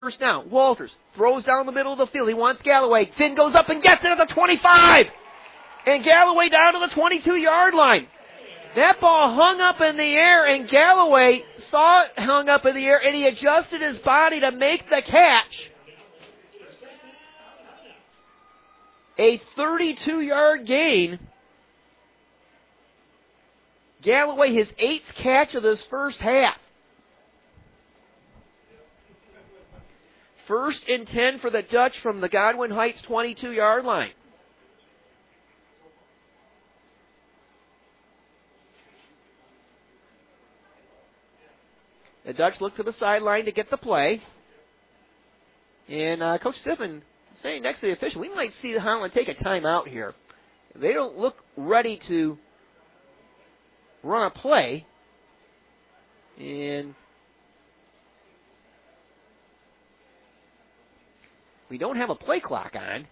first down. Walters throws down the middle of the field. He wants Galloway. Finn goes up and gets it at the 25. And Galloway down to the 22-yard line. That ball hung up in the air, and Galloway saw it hung up in the air, and he adjusted his body to make the catch. A 32-yard gain. Galloway, his 8th catch of this first half. 1st and 10 for the Dutch from the Godwin Heights 22-yard line. The Dutch look to the sideline to get the play. And Coach Siffin saying next to the official, we might see Holland take a timeout here. They don't look ready to run a play. And we don't have a play clock on.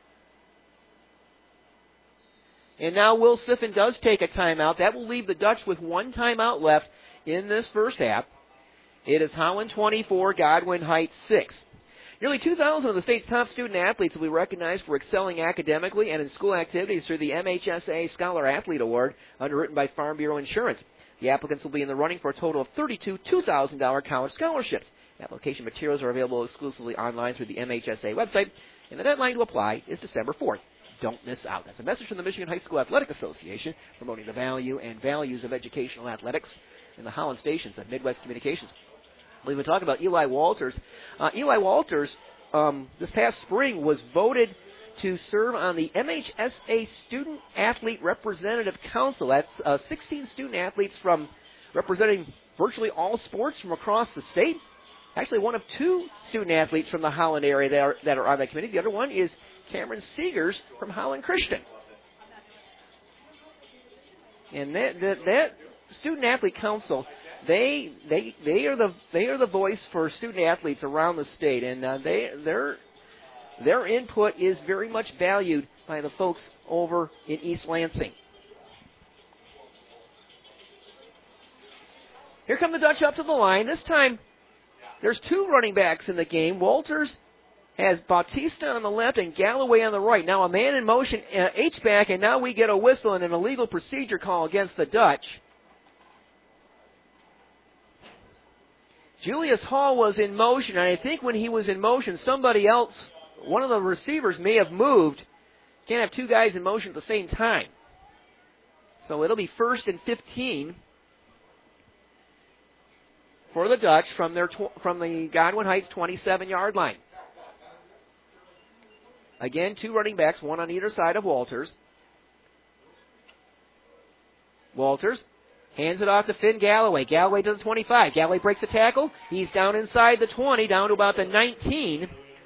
And now Will Siffin does take a timeout. That will leave the Dutch with 1 timeout left in this first half. It is Holland 24, Godwin Heights 6. Nearly 2,000 of the state's top student athletes will be recognized for excelling academically and in school activities through the MHSA Scholar Athlete Award, underwritten by Farm Bureau Insurance. The applicants will be in the running for a total of 32 $2,000 college scholarships. Application materials are available exclusively online through the MHSA website, and the deadline to apply is December 4th. Don't miss out. That's a message from the Michigan High School Athletic Association, promoting the value and values of educational athletics in the Holland stations of Midwest Communications. We've been talking about Eli Walters. Eli Walters, this past spring, was voted to serve on the MHSA Student Athlete Representative Council. That's 16 student athletes from representing virtually all sports from across the state. Actually, one of 2 student athletes from the Holland area that are on that committee. The other one is Cameron Seegers from Holland Christian. And that Student Athlete Council, they are the voice for student athletes around the state, and their input is very much valued by the folks over in East Lansing. Here come the Dutch up to the line. This time, there's 2 running backs in the game. Walters has Bautista on the left and Galloway on the right. Now a man in motion, H-back, and now we get a whistle and an illegal procedure call against the Dutch. Julius Hall was in motion, and I think when he was in motion, somebody else, one of the receivers, may have moved. Can't have 2 guys in motion at the same time. So it'll be 1st and 15 for the Dutch from the Godwin Heights 27-yard line. Again, 2 running backs, 1 on either side of Walters. Walters hands it off to Finn Galloway. Galloway to the 25. Galloway breaks the tackle. He's down inside the 20, down to about the 19.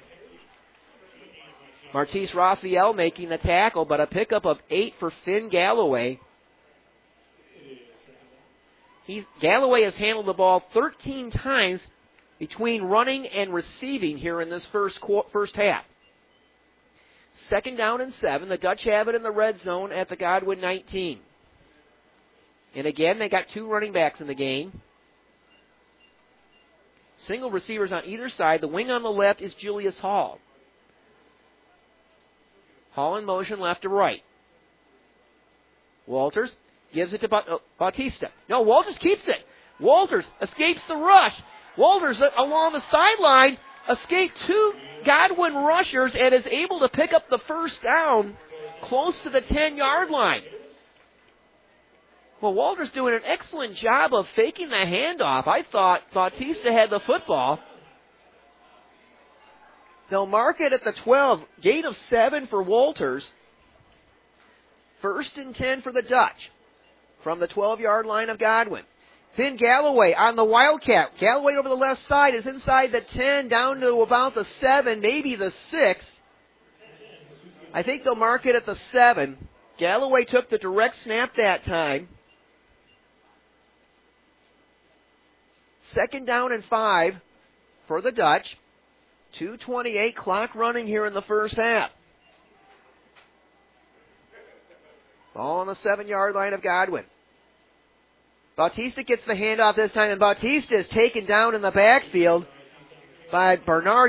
Martise Raphael making the tackle, but a pickup of 8 for Finn Galloway. Galloway has handled the ball 13 times between running and receiving here in this first half. 2nd down and 7. The Dutch have it in the red zone at the Godwin 19. And again, they got 2 running backs in the game. Single receivers on either side. The wing on the left is Julius Hall. Hall in motion left to right. Walters gives it to Bautista. No, Walters keeps it. Walters escapes the rush. Walters along the sideline escaped 2 Godwin rushers and is able to pick up the first down close to the 10-yard line. Well, Walters doing an excellent job of faking the handoff. I thought Bautista had the football. They'll mark it at the 12. Gain of 7 for Walters. 1st and 10 for the Dutch from the 12-yard line of Godwin. Finn Galloway on the Wildcat. Galloway over the left side is inside the 10, down to about the 7, maybe the 6. I think they'll mark it at the 7. Galloway took the direct snap that time. 2nd down and 5 for the Dutch. 2:28 clock running here in the first half. Ball on the 7-yard line of Godwin. Bautista gets the handoff this time, and Bautista is taken down in the backfield. by Bernard